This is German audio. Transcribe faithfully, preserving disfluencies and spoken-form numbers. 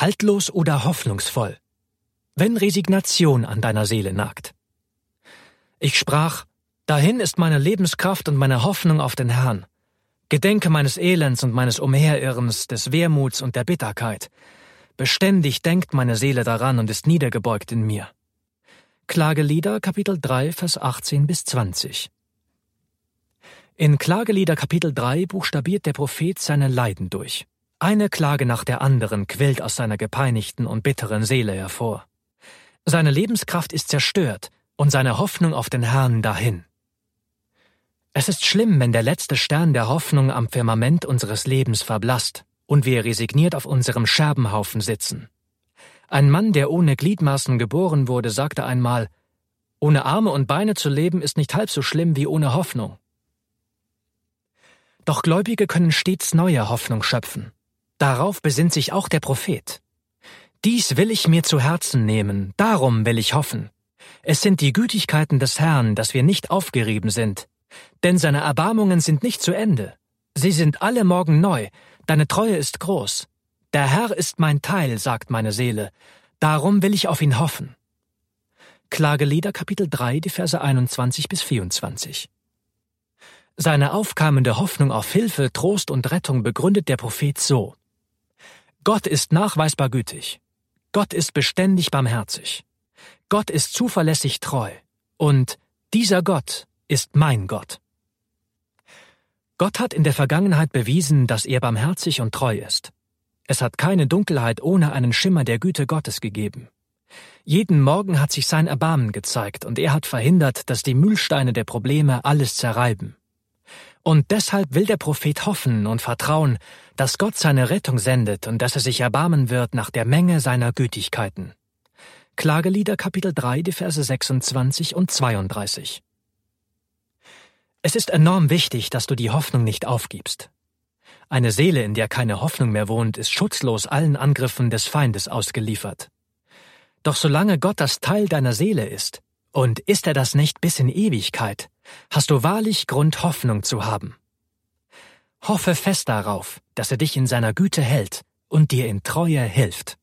haltlos oder hoffnungsvoll, wenn Resignation an deiner Seele nagt. Ich sprach, dahin ist meine Lebenskraft und meine Hoffnung auf den Herrn. Gedenke meines Elends und meines Umherirrens, des Wermuts und der Bitterkeit. Beständig denkt meine Seele daran und ist niedergebeugt in mir. Klagelieder, Kapitel drei, Vers achtzehn bis zwanzig. In Klagelieder Kapitel drei buchstabiert der Prophet seine Leiden durch. Eine Klage nach der anderen quillt aus seiner gepeinigten und bitteren Seele hervor. Seine Lebenskraft ist zerstört und seine Hoffnung auf den Herrn dahin. Es ist schlimm, wenn der letzte Stern der Hoffnung am Firmament unseres Lebens verblasst und wir resigniert auf unserem Scherbenhaufen sitzen. Ein Mann, der ohne Gliedmaßen geboren wurde, sagte einmal, ohne Arme und Beine zu leben ist nicht halb so schlimm wie ohne Hoffnung. Doch Gläubige können stets neue Hoffnung schöpfen. Darauf besinnt sich auch der Prophet. Dies will ich mir zu Herzen nehmen, darum will ich hoffen. Es sind die Gütigkeiten des Herrn, dass wir nicht aufgerieben sind. Denn seine Erbarmungen sind nicht zu Ende. Sie sind alle Morgen neu, deine Treue ist groß. Der Herr ist mein Teil, sagt meine Seele, darum will ich auf ihn hoffen. Klagelieder Kapitel drei, die Verse einundzwanzig bis vierundzwanzig. Seine aufkeimende Hoffnung auf Hilfe, Trost und Rettung begründet der Prophet so. Gott ist nachweisbar gütig. Gott ist beständig barmherzig. Gott ist zuverlässig treu. Und dieser Gott ist mein Gott. Gott hat in der Vergangenheit bewiesen, dass er barmherzig und treu ist. Es hat keine Dunkelheit ohne einen Schimmer der Güte Gottes gegeben. Jeden Morgen hat sich sein Erbarmen gezeigt und er hat verhindert, dass die Mühlsteine der Probleme alles zerreiben. Und deshalb will der Prophet hoffen und vertrauen, dass Gott seine Rettung sendet und dass er sich erbarmen wird nach der Menge seiner Gütigkeiten. Klagelieder Kapitel drei, die Verse sechsundzwanzig und zweiunddreißig. Es ist enorm wichtig, dass du die Hoffnung nicht aufgibst. Eine Seele, in der keine Hoffnung mehr wohnt, ist schutzlos allen Angriffen des Feindes ausgeliefert. Doch solange Gott das Teil deiner Seele ist, und ist er das nicht bis in Ewigkeit, hast du wahrlich Grund, Hoffnung zu haben. Hoffe fest darauf, dass er dich in seiner Güte hält und dir in Treue hilft.